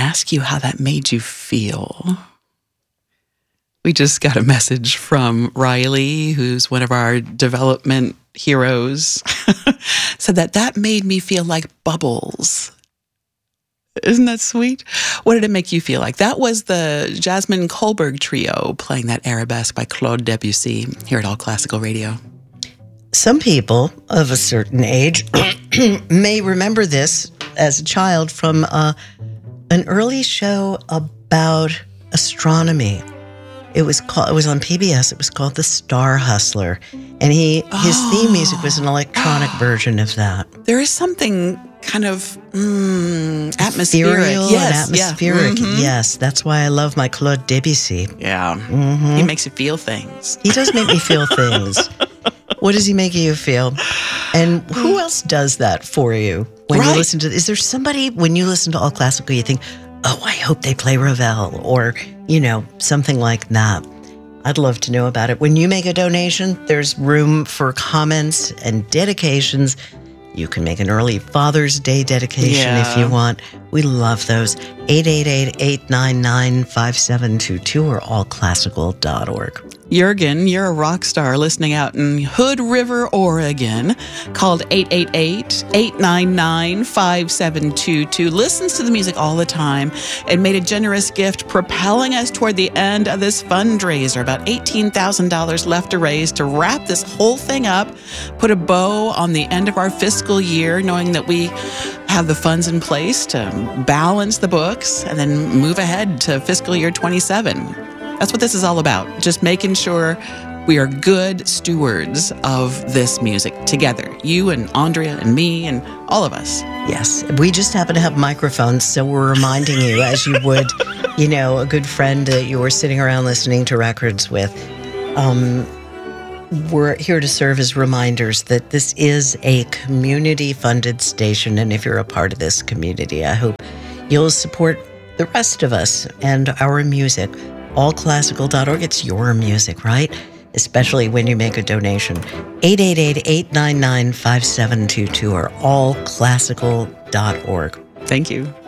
ask you how that made you feel. We just got a message from Riley, who's one of our development heroes, said that made me feel like bubbles. Isn't that sweet? What did it make you feel like? That was the Jasmine Kohlberg Trio playing that Arabesque by Claude Debussy here at All Classical Radio. Some people of a certain age may remember this as a child from an early show about astronomy. It was on PBS. It was called The Star Hustler. And his theme music was an electronic version of that. There is something kind of atmospheric. Ethereal and atmospheric. Yes, that's why I love my Claude Debussy. Yeah. He makes you feel things. He does make me feel things. What does he make you feel? And who else does that for you when you listen to? Is there somebody, when you listen to All Classical, you think, oh, I hope they play Ravel, or, something like that? I'd love to know about it. When you make a donation, there's room for comments and dedications. You can make an early Father's Day dedication if you want. We love those. 888-899-5722 or allclassical.org. Jurgen, you're a rock star listening out in Hood River, Oregon. Called 888-899-5722. Listens to the music all the time and made a generous gift propelling us toward the end of this fundraiser. About $18,000 left to raise to wrap this whole thing up, put a bow on the end of our fiscal year, knowing that we have the funds in place to balance the books and then move ahead to fiscal year 27. That's what this is all about, just making sure we are good stewards of this music together. You and Andrea and me and all of us. Yes, we just happen to have microphones, so we're reminding you, as you would, a good friend that you were sitting around listening to records with. We're here to serve as reminders that this is a community-funded station, and if you're a part of this community, I hope you'll support the rest of us and our music. Allclassical.org, it's your music, right? Especially when you make a donation. 888-899-5722 or allclassical.org. Thank you.